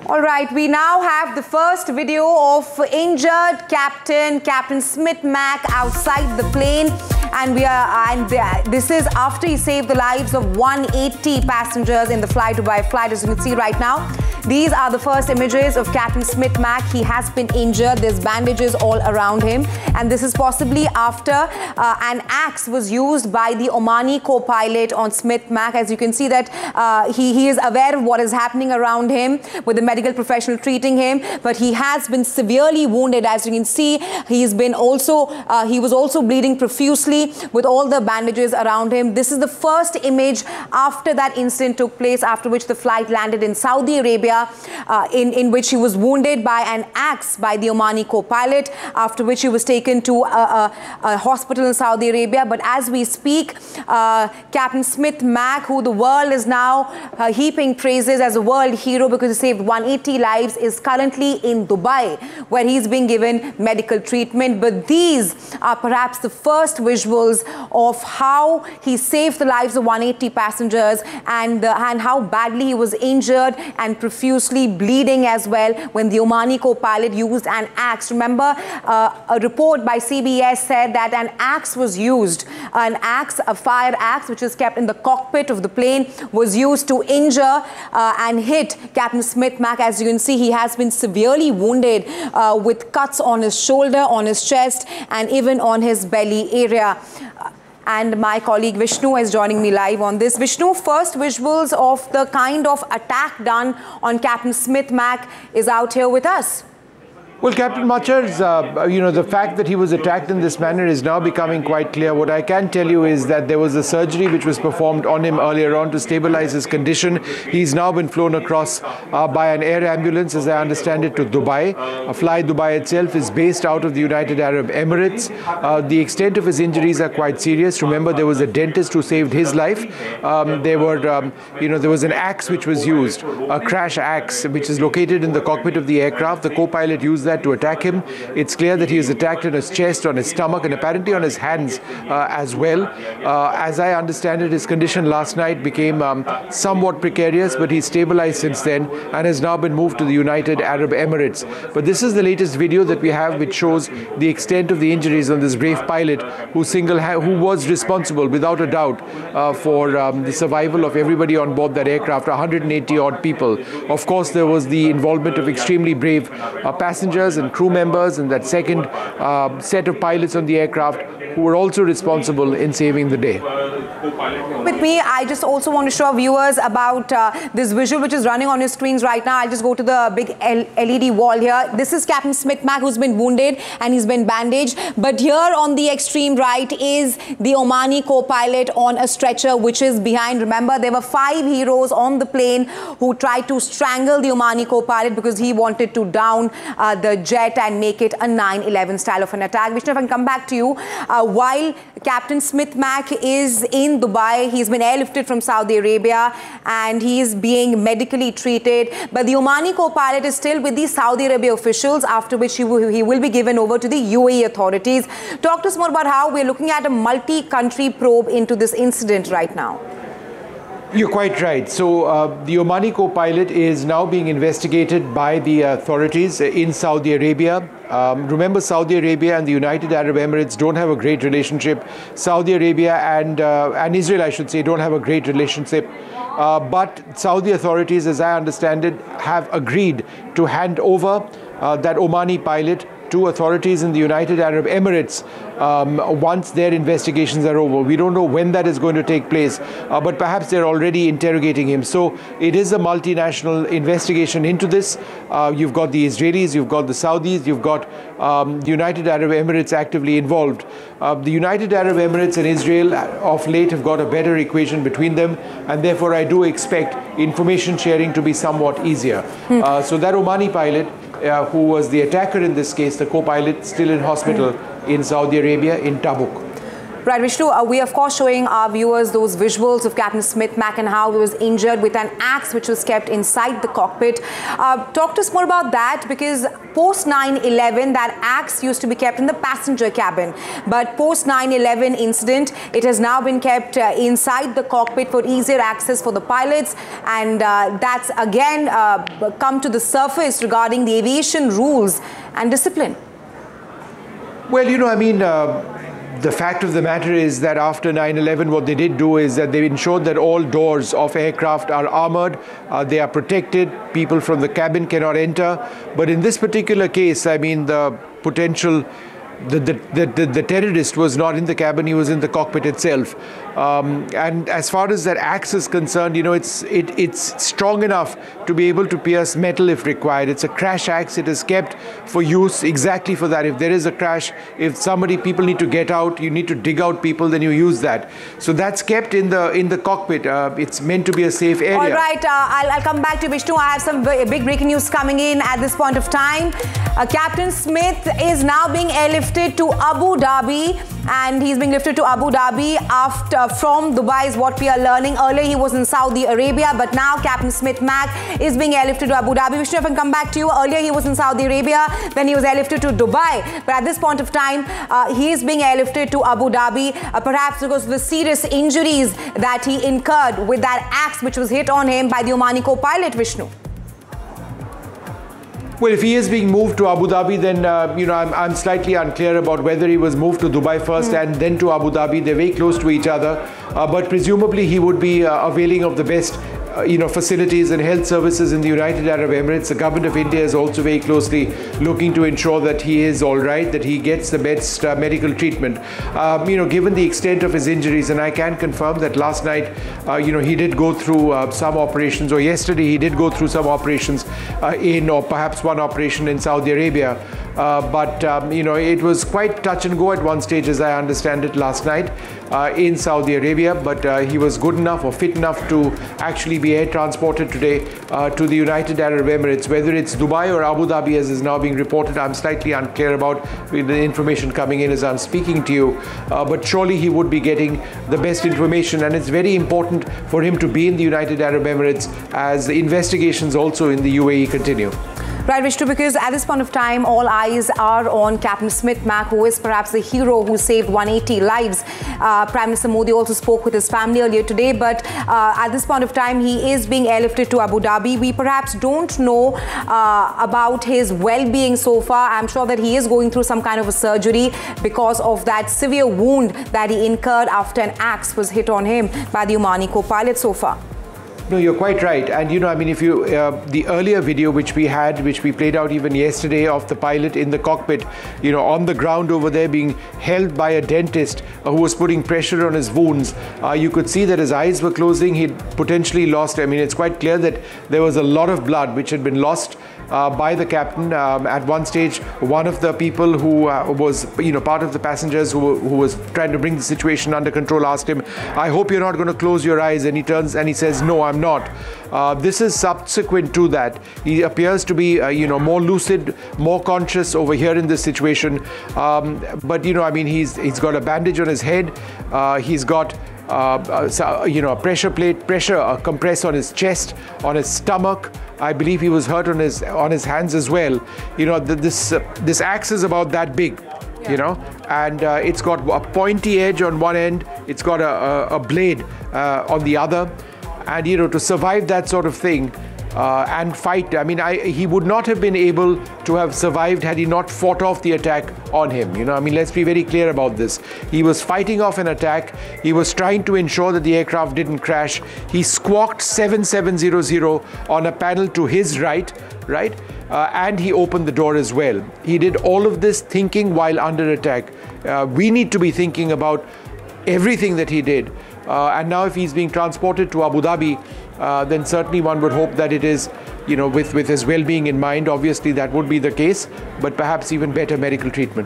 All right, we now have the first video of injured Captain Smith Mac outside the plane, and this is after he saved the lives of 180 passengers in the Fly-Dubai flight, as you can see right now. These are the first images of Captain Smith Mac. He has been injured. There's bandages all around him, and this is possibly after an axe was used by the Omani co-pilot on Smith Mac. As you can see that he is aware of what is happening around him with the medical professional treating him, but he has been severely wounded. As you can see, he was also bleeding profusely with all the bandages around him. This is the first image after that incident took place, after which the flight landed in Saudi Arabia, in which he was wounded by an axe by the Omani co-pilot, after which he was taken to a hospital in Saudi Arabia. But as we speak, Captain Smith Mac, who the world is now heaping praises as a world hero because he saved 180 lives, is currently in Dubai, where he's being given medical treatment. But these are perhaps the first visuals of how he saved the lives of 180 passengers and how badly he was injured and profusely bleeding as well when the Omani co-pilot used an axe. Remember, a report by CBS said that an axe was used, a fire axe, which is kept in the cockpit of the plane, was used to injure and hit Captain Smith Mac. As you can see, he has been severely wounded with cuts on his shoulder, on his chest, and even on his belly area. And my colleague Vishnu is joining me live on this. Vishnu, first visuals of the kind of attack done on Captain Smith Mac is out here with us. Well, Captain Machar's, the fact that he was attacked in this manner is now becoming quite clear. What I can tell you is that there was a surgery which was performed on him earlier on to stabilize his condition. He's now been flown across by an air ambulance, as I understand it, to Dubai. Fly Dubai itself is based out of the United Arab Emirates. The extent of his injuries are quite serious. Remember, there was a dentist who saved his life. There was an axe which was used, a crash axe, which is located in the cockpit of the aircraft. The co-pilot used that to attack him. It's clear that he was attacked on his chest, on his stomach, and apparently on his hands as well. As I understand it, his condition last night became somewhat precarious, but he's stabilized since then and has now been moved to the United Arab Emirates. But this is the latest video that we have, which shows the extent of the injuries on this brave pilot who was responsible, without a doubt, for the survival of everybody on board that aircraft, 180 odd people. Of course, there was the involvement of extremely brave passengers and crew members and that second set of pilots on the aircraft who were also responsible in saving the day. With me, I just also want to show viewers about this visual which is running on your screens right now. I'll just go to the big LED wall here. This is Captain Smith Mac, who's been wounded and he's been bandaged. But here on the extreme right is the Omani co-pilot on a stretcher, which is behind. Remember, there were 5 heroes on the plane who tried to strangle the Omani co-pilot because he wanted to down the jet and make it a 9/11 style of an attack. Vishnu, if I can come back to you. While Captain Smith Mac is in Dubai, he's been airlifted from Saudi Arabia and he is being medically treated. But the Omani co-pilot is still with the Saudi Arabia officials, after which he will be given over to the UAE authorities. Talk to us more about how we're looking at a multi-country probe into this incident right now. You're quite right. So the Omani co-pilot is now being investigated by the authorities in Saudi Arabia. Remember, Saudi Arabia and the United Arab Emirates don't have a great relationship. Saudi Arabia and Israel, I should say, don't have a great relationship. But Saudi authorities, as I understand it, have agreed to hand over that Omani pilot to authorities in the United Arab Emirates once their investigations are over. We don't know when that is going to take place, but perhaps they're already interrogating him. So it is a multinational investigation into this. You've got the Israelis, you've got the Saudis, you've got the United Arab Emirates actively involved. The United Arab Emirates and Israel of late have got a better equation between them, and therefore I do expect information sharing to be somewhat easier. So that Omani pilot, who was the attacker in this case, the co-pilot, still in hospital in Saudi Arabia, in Tabuk. Right, Vishnu, we of course showing our viewers those visuals of Captain Smith-Mac and how he was injured with an axe which was kept inside the cockpit. Talk to us more about that, because post 9/11 that axe used to be kept in the passenger cabin, but post 9/11 incident it has now been kept inside the cockpit for easier access for the pilots, and that's again come to the surface regarding the aviation rules and discipline. Well, you know, I mean, the fact of the matter is that after 9/11, what they did do is that they ensured that all doors of aircraft are armored, they are protected, people from the cabin cannot enter. But in this particular case, I mean, the potential, the terrorist was not in the cabin, he was in the cockpit itself. And as far as that axe is concerned, you know, it's strong enough to be able to pierce metal if required. It's a crash axe. It is kept for use exactly for that. If there is a crash, if people need to get out, you need to dig out people, then you use that. So that's kept in the cockpit. It's meant to be a safe area. All right, I'll come back to Vishnu. I have some big breaking news coming in at this point of time. Captain Smith is now being airlifted to Abu Dhabi, and he's being lifted to Abu Dhabi from Dubai is what we are learning. Earlier he was in Saudi Arabia, but now Captain Smith-Mac is being airlifted to Abu Dhabi. Vishnu, if I can come back to you, earlier he was in Saudi Arabia, then he was airlifted to Dubai, but at this point of time he is being airlifted to Abu Dhabi, perhaps because of the serious injuries that he incurred with that axe which was hit on him by the Omani co-pilot. Vishnu. Well, if he is being moved to Abu Dhabi, then, you know, I'm slightly unclear about whether he was moved to Dubai first and then to Abu Dhabi. They're very close to each other. But presumably he would be availing of the best you know, facilities and health services in the United Arab Emirates. The government of India is also very closely looking to ensure that he is all right, that he gets the best medical treatment. You know, given the extent of his injuries, and I can confirm that last night, you know, he did go through some operations, or yesterday he did go through some operations or perhaps one operation in Saudi Arabia. But you know, it was quite touch and go at one stage, as I understand it, last night in Saudi Arabia. But he was good enough or fit enough to actually be air transported today to the United Arab Emirates. Whether it's Dubai or Abu Dhabi, as is now being reported, I'm slightly unclear about with the information coming in as I'm speaking to you. But surely he would be getting the best information, and it's very important for him to be in the United Arab Emirates as the investigations also in the UAE continue. Right, Vishnu, because at this point of time, all eyes are on Captain Smith-Mac, who is perhaps the hero who saved 180 lives. Prime Minister Modi also spoke with his family earlier today, but at this point of time, he is being airlifted to Abu Dhabi. We perhaps don't know about his well-being so far. I'm sure that he is going through some kind of a surgery because of that severe wound that he incurred after an axe was hit on him by the Omani co-pilot so far. No, you're quite right. And, you know, I mean, if you, the earlier video which we played out even yesterday of the pilot in the cockpit, you know, on the ground over there being held by a dentist who was putting pressure on his wounds, you could see that his eyes were closing. He'd potentially lost, I mean, it's quite clear that there was a lot of blood which had been lost by the captain. At one stage, one of the people who was, you know, part of the passengers who was trying to bring the situation under control asked him, "I hope you're not going to close your eyes." And he turns and he says, "No, I'm not." This is subsequent to that. He appears to be, you know, more lucid, more conscious over here in this situation. But, you know, I mean, he's got a bandage on his head. He's got you know, a pressure plate, a compress on his chest, on his stomach. I believe he was hurt on his hands as well. You know, this axe is about that big, you know, and it's got a pointy edge on one end. It's got a blade on the other, and you know, to survive that sort of thing. And fight. I mean, he would not have been able to have survived had he not fought off the attack on him. You know, I mean, let's be very clear about this. He was fighting off an attack. He was trying to ensure that the aircraft didn't crash. He squawked 7700 on a panel to his right, and he opened the door as well. He did all of this thinking while under attack. We need to be thinking about everything that he did. And now if he's being transported to Abu Dhabi, then certainly one would hope that it is, you know, with his well-being in mind. Obviously that would be the case, but perhaps even better medical treatment.